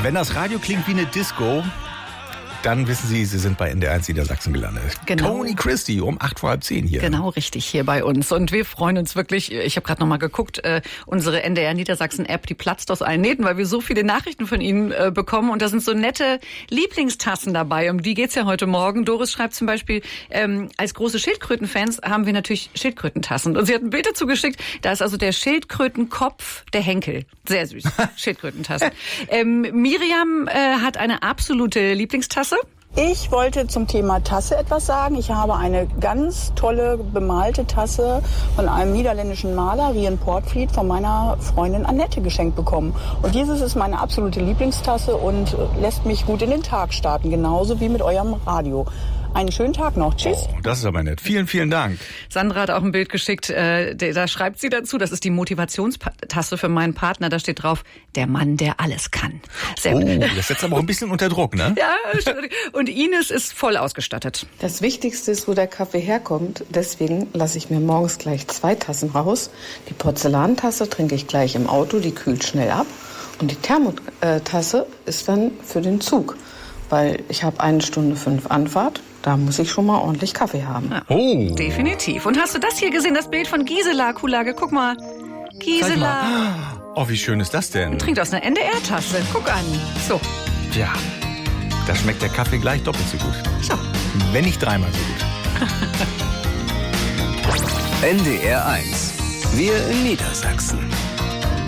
Wenn das Radio klingt wie eine Disco, dann wissen Sie, Sie sind bei NDR1 Niedersachsen gelandet. Genau. Tony Christie um 8:45 hier. Genau, richtig, hier bei uns. Und wir freuen uns wirklich, ich habe gerade nochmal geguckt, unsere NDR Niedersachsen-App, die platzt aus allen Nähten, weil wir so viele Nachrichten von Ihnen bekommen. Und da sind so nette Lieblingstassen dabei, um die geht's ja heute Morgen. Doris schreibt zum Beispiel, als große Schildkrötenfans haben wir natürlich Schildkrötentassen. Und sie hat ein Bild dazu geschickt, da ist also der Schildkrötenkopf, der Henkel. Sehr süß, Schildkrötentassen. Miriam hat eine absolute Lieblingstasse. Ich wollte zum Thema Tasse etwas sagen. Ich habe eine ganz tolle bemalte Tasse von einem niederländischen Maler, Rien Portfleet, von meiner Freundin Annette geschenkt bekommen. Und dieses ist meine absolute Lieblingstasse und lässt mich gut in den Tag starten, genauso wie mit eurem Radio. Einen schönen Tag noch. Tschüss. Oh, das ist aber nett. Vielen, vielen Dank. Sandra hat auch ein Bild geschickt, da schreibt sie dazu, das ist die Motivationstasse für meinen Partner, da steht drauf, der Mann, der alles kann. Sehr gut. Das setzt aber auch ein bisschen unter Druck, ne? Ja, und Ines ist voll ausgestattet. Das Wichtigste ist, wo der Kaffee herkommt. Deswegen lasse ich mir morgens gleich 2 Tassen raus. Die Porzellantasse trinke ich gleich im Auto, die kühlt schnell ab. Und die Thermotasse ist dann für den Zug. Weil ich habe 1 Stunde 5 Anfahrt. Da muss ich schon mal ordentlich Kaffee haben. Ja, definitiv. Und hast du das hier gesehen, das Bild von Gisela Kulage? Guck mal. Gisela. Oh, wie schön ist das denn? Trinkt aus einer NDR-Tasse. Guck an. So. Ja, da schmeckt der Kaffee gleich doppelt so gut. So. Wenn nicht dreimal so gut. NDR1. Wir in Niedersachsen.